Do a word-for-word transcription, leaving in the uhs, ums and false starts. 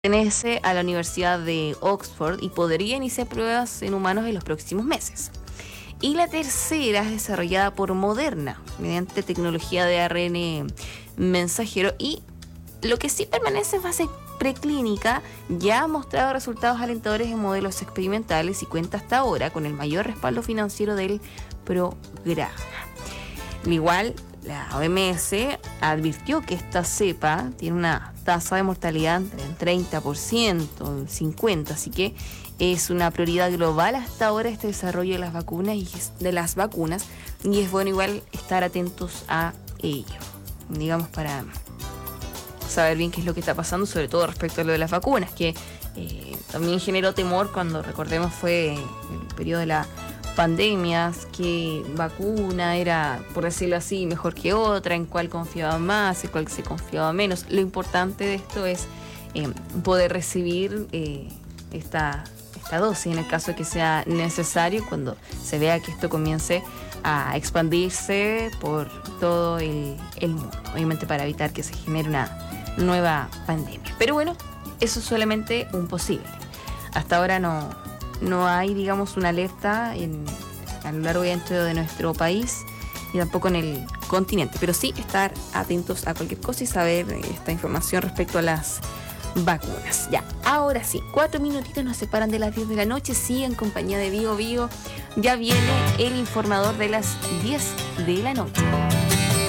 Pertenece a la Universidad de Oxford y podría iniciar pruebas en humanos en los próximos meses. Y la tercera es desarrollada por Moderna mediante tecnología de A R N mensajero, y lo que sí permanece en fase preclínica ya ha mostrado resultados alentadores en modelos experimentales y cuenta hasta ahora con el mayor respaldo financiero del programa. Al igual, la O M S advirtió que esta cepa tiene una tasa de mortalidad entre el treinta por ciento y el cincuenta por ciento, así que es una prioridad global hasta ahora este desarrollo de las vacunas y de las vacunas y es bueno igual estar atentos a ello, digamos, para saber bien qué es lo que está pasando, sobre todo respecto a lo de las vacunas, que eh, también generó temor cuando, recordemos, fue el periodo de la pandemias, qué vacuna era, por decirlo así, mejor que otra, en cuál confiaba más, en cuál se confiaba menos. Lo importante de esto es eh, poder recibir eh, esta, esta dosis en el caso de que sea necesario, cuando se vea que esto comience a expandirse por todo el, el mundo, obviamente para evitar que se genere una nueva pandemia. Pero bueno, eso es solamente un posible. Hasta ahora no No hay, digamos, una alerta en, a lo largo y ancho de nuestro país y tampoco en el continente, pero sí estar atentos a cualquier cosa y saber esta información respecto a las vacunas. Ya, ahora sí, cuatro minutitos nos separan de las diez de la noche, sí, en compañía de Vigo Vigo. Ya viene el informador de las diez de la noche.